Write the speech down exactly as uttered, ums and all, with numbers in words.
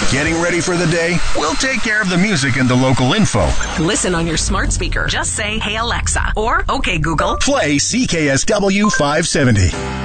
Getting ready for the day? We'll take care of the music and the local info. Listen on your smart speaker. Just say, "Hey Alexa," or "Okay Google." Play C K S W five seventy.